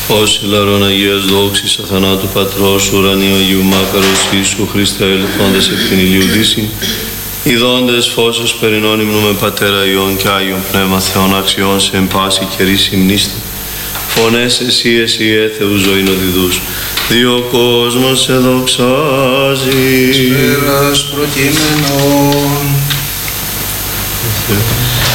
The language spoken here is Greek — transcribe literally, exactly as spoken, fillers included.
Ως ηλαρών Αγίας δόξης αθανάτου Πατρός ουρανίου Αγίου Μάκαρος Ιησού Χριστέ ελθόντες εκ την ηλίου δύση, ειδώντες φώσος περινών υμνούμε Πατέρα Υιόν και Άγιον Πνεύμα Θεόν αξιών σε εν πάση καιρή συμνήστε. Φωνές εσύ εσύ έθεου ζωήν οδηδούς, δύο κόσμος σε δοξάζει. Σφαίρας προκείμενον.